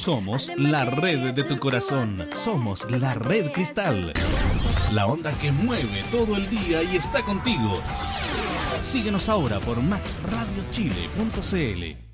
Somos la red de tu corazón. Somos la Red Cristal. La onda que mueve todo el día y está contigo. Síguenos ahora por maxradiochile.cl.